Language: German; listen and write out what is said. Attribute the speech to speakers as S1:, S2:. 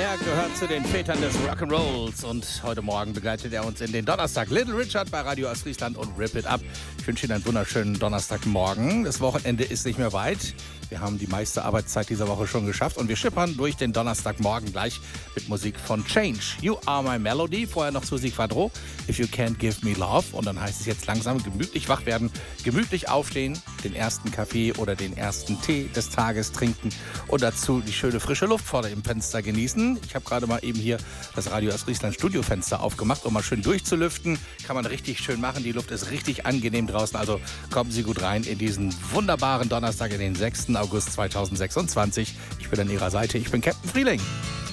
S1: Er gehört zu den Vätern des Rock'n'Rolls und heute Morgen begleitet er uns in den Donnerstag. Little Richard bei Radio Ostfriesland und Rip It Up. Ich wünsche Ihnen einen wunderschönen Donnerstagmorgen. Das Wochenende ist nicht mehr weit. Wir haben die meiste Arbeitszeit dieser Woche schon geschafft und wir schippern durch den Donnerstagmorgen gleich mit Musik von Change. You Are My Melody, vorher noch Susi Quadro, If You Can't Give Me Love. Und dann heißt es jetzt langsam gemütlich wach werden, gemütlich aufstehen, den ersten Kaffee oder den ersten Tee des Tages trinken und dazu die schöne frische Luft vor dem Fenster genießen. Ich habe gerade mal eben hier das Radio Ostfriesland Studiofenster aufgemacht, um mal schön durchzulüften. Kann man richtig schön machen, die Luft ist richtig angenehm draußen, also kommen Sie gut rein in diesen wunderbaren Donnerstag, in den 6. August 2026. Ich bin an Ihrer Seite, ich bin Captain Frieling.